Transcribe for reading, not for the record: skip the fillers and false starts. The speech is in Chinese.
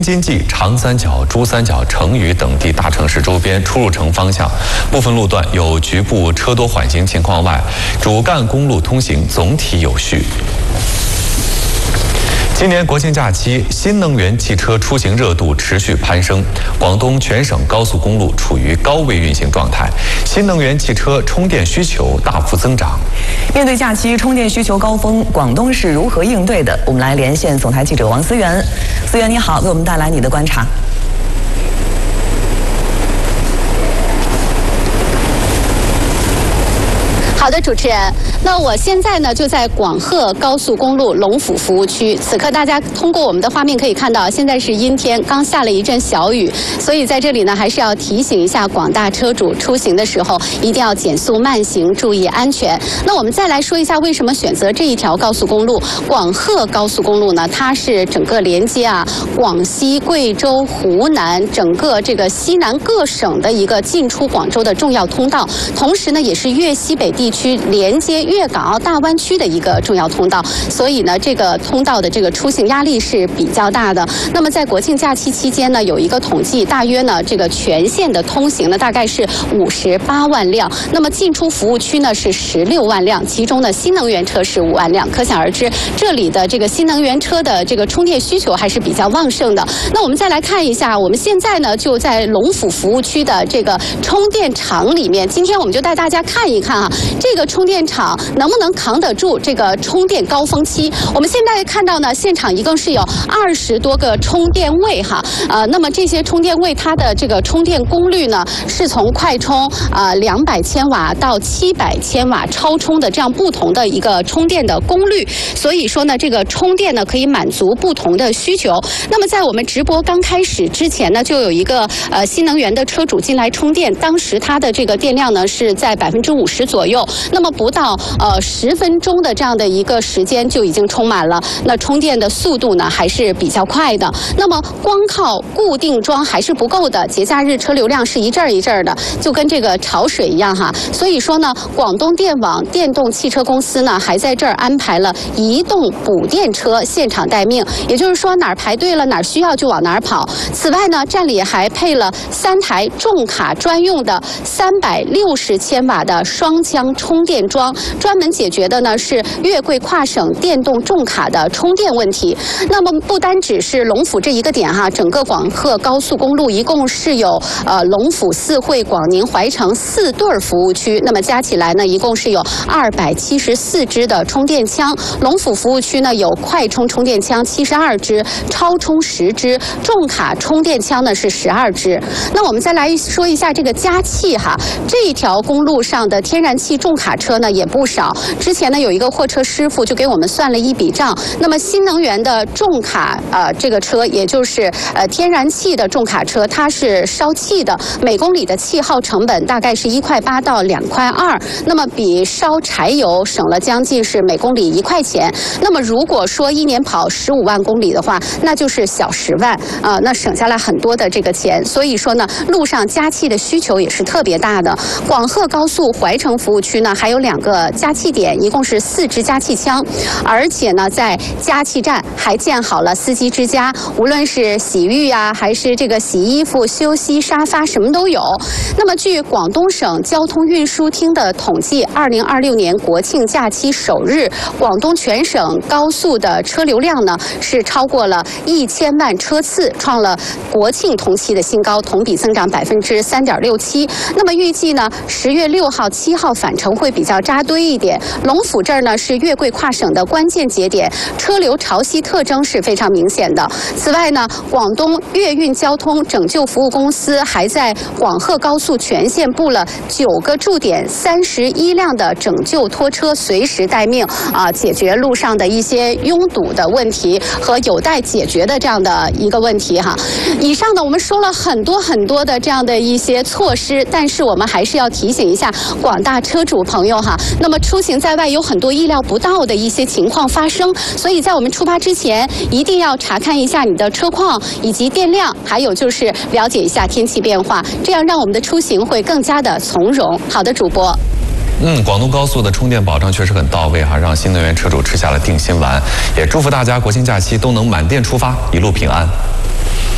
京冀、长三角、珠三角、成渝等地大城市周边出入城方向，部分路段有局部车多缓行情况外，主干公路通行总体有序。今年国庆假期，新能源汽车出行热度持续攀升，广东全省高速公路处于高位运行状态，新能源汽车充电需求大幅增长。 面对假期充电需求高峰，广东是如何应对的？我们来连线总台记者王思源。思源你好，为我们带来你的观察。 好的，主持人，那我现在呢就在广鹤高速公路龙府服务区。此刻大家通过我们的画面可以看到，现在是阴天，刚下了一阵小雨，所以在这里呢还是要提醒一下广大车主，出行的时候一定要减速慢行，注意安全。那我们再来说一下为什么选择这一条高速公路。广鹤高速公路呢，它是整个连接广西、贵州、湖南整个这个西南各省的一个进出广州的重要通道，同时呢也是粤西北地区连接粤港澳大湾区的一个重要通道，所以呢，这个通道的这个出行压力是比较大的。那么在国庆假期期间呢，有一个统计，大约呢这个全线的通行呢大概是58万辆，那么进出服务区呢是16万辆，其中呢新能源车是5万辆。可想而知，这里的这个新能源车的这个充电需求还是比较旺盛的。那我们再来看一下，我们现在呢就在龙府服务区的这个充电场里面，今天我们就带大家看一看这个充电场能不能扛得住这个充电高峰期？我们现在看到呢，现场一共是有20多个充电位那么这些充电位它的这个充电功率呢，是从快充200千瓦到700千瓦超充的这样不同的一个充电的功率。所以说呢，这个充电呢可以满足不同的需求。那么在我们直播刚开始之前呢，就有一个新能源的车主进来充电，当时他的这个电量呢是在50%左右。那么不到10分钟的这样的一个时间就已经充满了，那充电的速度呢还是比较快的。那么光靠固定桩还是不够的，节假日车流量是一阵儿一阵儿的，就跟这个潮水一样所以说呢，广东电网电动汽车公司呢还在这儿安排了移动补电车现场待命，也就是说哪儿排队了哪儿需要就往哪儿跑。此外呢，站里还配了3台重卡专用的360千瓦的双腔充电桩，专门解决的呢是粤贵跨省电动重卡的充电问题。那么不单只是龙府这一个点整个广鹤高速公路一共是有龙府、四惠、广宁、怀城4对服务区，那么加起来呢一共是有274支的充电枪。龙府服务区呢有快充充电枪72支，超充10支，重卡充电枪呢是12支。那我们再来说一下这个加气这一条公路上的天然气重卡车呢也不少。之前呢有一个货车师傅就给我们算了一笔账，那么新能源的重卡这个车，也就是天然气的重卡车，它是烧气的，每公里的气耗成本大概是1.8到2.2，那么比烧柴油省了将近是每公里1块钱。那么如果说一年跑15万公里的话，那就是小10万那省下来很多的这个钱。所以说呢，路上加气的需求也是特别大的。广鹤高速怀城服务区呢还有2个加气点，一共是4支加气枪，而且呢在加气站还建好了司机之家，无论是洗浴还是这个洗衣服、休息沙发什么都有。那么据广东省交通运输厅的统计，2026年国庆假期首日，广东全省高速的车流量呢是超过了1000万车次，创了国庆同期的新高，同比增长3.67%。那么预计呢10月6号、7号返程会比较扎堆一点。龙府这儿呢是粤贵跨省的关键节点，车流潮汐特征是非常明显的。此外呢，广东粤运交通拯救服务公司还在广鹤高速全线布了9个驻点，31辆的拯救拖车随时待命解决路上的一些拥堵的问题和有待解决的这样的一个问题以上呢，我们说了很多的这样的一些措施，但是我们还是要提醒一下广大车主朋友那么出行在外有很多意料不到的一些情况发生，所以在我们出发之前一定要查看一下你的车况以及电量，还有就是了解一下天气变化，这样让我们的出行会更加的从容。好的，主播。 广东高速的充电保障确实很到位让新能源车主吃下了定心丸，也祝福大家国庆假期都能满电出发，一路平安。